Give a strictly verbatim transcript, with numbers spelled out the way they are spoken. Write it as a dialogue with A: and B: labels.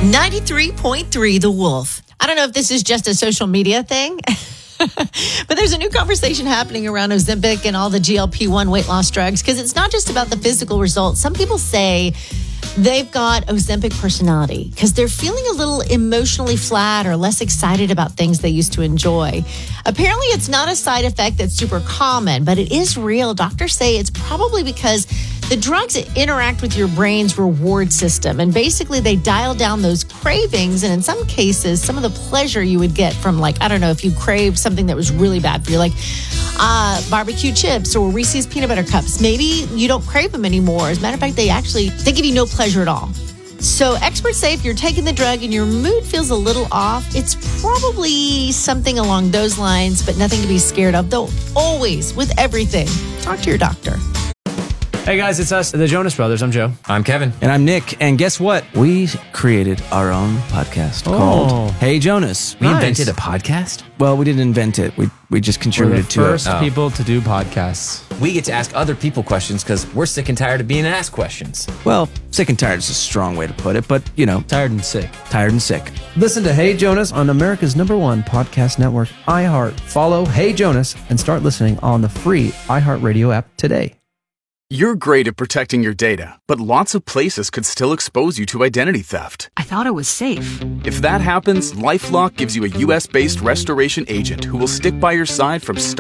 A: ninety-three point three The Wolf. I don't know if this is just a social media thing, but there's a new conversation happening around Ozempic and all the G L P one weight loss drugs because it's not just about the physical results. Some people say they've got Ozempic personality because they're feeling a little emotionally flat or less excited about things they used to enjoy. Apparently, it's not a side effect that's super common, but it is real. Doctors say it's probably because the drugs interact with your brain's reward system, and basically they dial down those cravings, and in some cases, some of the pleasure you would get from, like, I don't know, if you craved something that was really bad for you, like uh, barbecue chips or Reese's peanut butter cups. Maybe you don't crave them anymore. As a matter of fact, they actually, they give you no pleasure at all. So experts say if you're taking the drug and your mood feels a little off, it's probably something along those lines, but nothing to be scared of, though always, with everything, talk to your doctor.
B: Hey guys, it's us, the Jonas Brothers. I'm Joe.
C: I'm Kevin.
D: And I'm Nick. And guess what? We created our own podcast
B: Oh.
D: called Hey Jonas.
C: We
B: Nice.
C: invented a podcast?
D: Well, we didn't invent it. We we just
B: We're the
D: contributed to
B: first
D: it.
C: Oh.
B: people to do podcasts.
C: We get to ask other people questions because we're sick and tired of being asked questions.
D: Well, sick and tired is a strong way to put it, but, you know,
B: Tired and sick.
D: tired and sick.
E: Listen to Hey Jonas on America's number one podcast network, iHeart. Follow Hey Jonas and start listening on the free iHeartRadio app today.
F: You're great at protecting your data, but lots of places could still expose you to identity theft.
G: I thought it was safe.
F: If that happens, LifeLock gives you a U S-based restoration agent who will stick by your side from start